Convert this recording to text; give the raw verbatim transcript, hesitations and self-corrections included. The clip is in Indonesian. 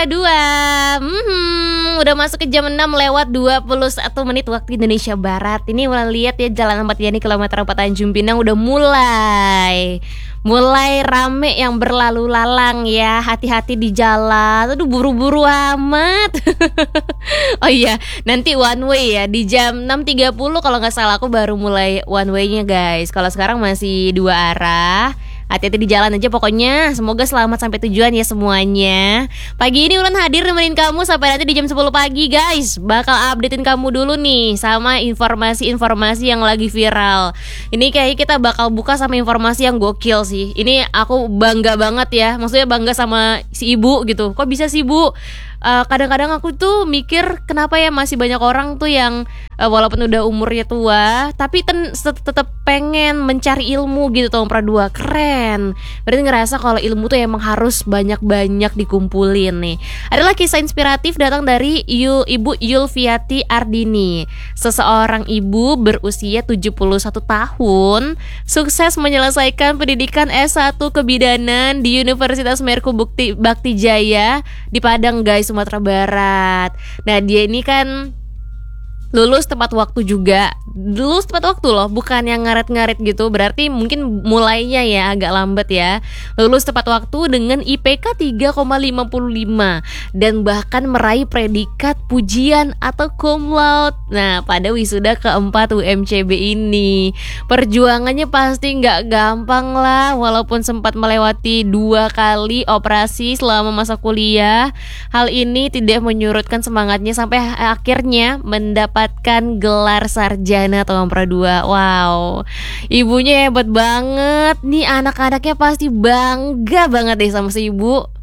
Ompra dua. Hmm, udah masuk ke jam enam lewat dua puluh satu menit waktu Indonesia Barat. Ini mulai lihat ya Jalan Ahmad Yani kilometer empat Tanjung Pinang udah mulai Mulai rame yang berlalu lalang ya. Hati-hati di jalan. Aduh buru-buru amat. Oh iya, nanti one way ya di jam enam tiga puluh kalau nggak salah aku baru mulai one way-nya guys. Kalau sekarang masih dua arah. Hati-hati di jalan aja pokoknya. Semoga selamat sampai tujuan ya semuanya. Pagi ini Ulan hadir nemenin kamu sampai nanti di jam sepuluh pagi guys. Bakal updatein kamu dulu nih sama informasi-informasi yang lagi viral. Ini kayak kita bakal buka sama informasi yang gokil sih. Ini aku bangga banget ya. Maksudnya bangga sama si ibu gitu. Kok bisa sih bu? Uh, kadang-kadang aku tuh mikir kenapa ya masih banyak orang tuh yang uh, walaupun udah umurnya tua tapi ten- tetap pengen mencari ilmu gitu tuh Ompra dua. Keren. Berarti ngerasa kalau ilmu tuh emang harus banyak-banyak dikumpulin nih. Adalah kisah inspiratif datang dari Yu, Ibu Yulviati Ardini. Seseorang ibu berusia tujuh puluh satu tahun sukses menyelesaikan pendidikan S satu kebidanan di Universitas Merku Bukti Bakti Jaya di Padang guys, Sumatera Barat. Nah dia ini kan lulus tepat waktu juga. Lulus tepat waktu loh, bukan yang ngaret-ngaret gitu. Berarti mungkin mulainya ya agak lambat ya. Lulus tepat waktu dengan I P K tiga koma lima lima dan bahkan meraih predikat pujian atau cum laude. Nah pada wisuda keempat U M C B ini. Perjuangannya pasti gak gampang lah. Walaupun sempat melewati dua kali operasi selama masa kuliah, hal ini tidak menyurutkan semangatnya sampai akhirnya mendapatkan gelar sarjana atau Ompra dua. Wow, ibunya hebat banget. Nih anak-anaknya pasti bangga banget deh sama si ibu.